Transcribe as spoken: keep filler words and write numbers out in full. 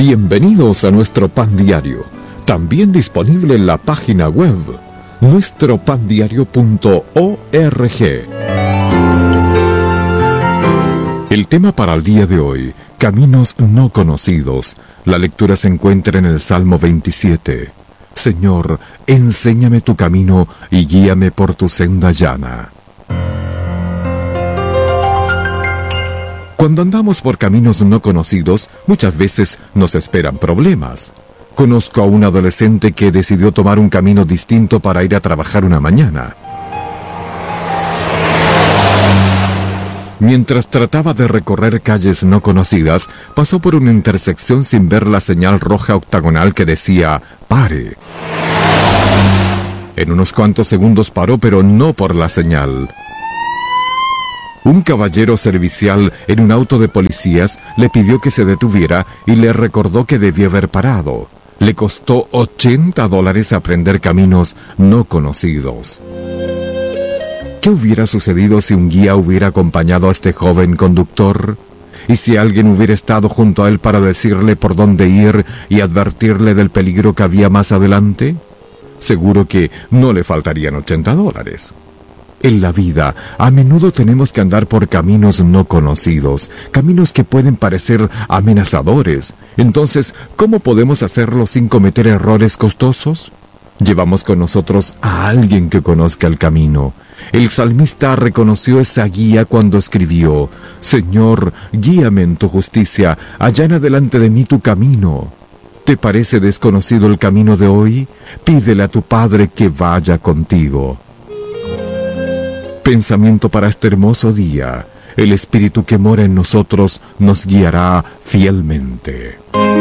Bienvenidos a nuestro pan diario, también disponible en la página web nuestro pan diario punto org. El tema para el día de hoy, caminos no conocidos. La lectura se encuentra en el Salmo veintisiete. Señor, enséñame tu camino y guíame por tu senda llana. Cuando andamos por caminos no conocidos, muchas veces nos esperan problemas. Conozco a un adolescente que decidió tomar un camino distinto para ir a trabajar una mañana. Mientras trataba de recorrer calles no conocidas, pasó por una intersección sin ver la señal roja octagonal que decía «Pare». En unos cuantos segundos paró, pero no por la señal. Un caballero servicial en un auto de policías le pidió que se detuviera y le recordó que debía haber parado. Le costó ochenta dólares aprender caminos no conocidos. ¿Qué hubiera sucedido si un guía hubiera acompañado a este joven conductor? ¿Y si alguien hubiera estado junto a él para decirle por dónde ir y advertirle del peligro que había más adelante? Seguro que no le faltarían ochenta dólares. En la vida, a menudo tenemos que andar por caminos no conocidos, caminos que pueden parecer amenazadores. Entonces, ¿cómo podemos hacerlo sin cometer errores costosos? Llevamos con nosotros a alguien que conozca el camino. El salmista reconoció esa guía cuando escribió: Señor, guíame en tu justicia, allana delante de mí tu camino. ¿Te parece desconocido el camino de hoy? Pídele a tu Padre que vaya contigo. Pensamiento para este hermoso día. El Espíritu que mora en nosotros nos guiará fielmente.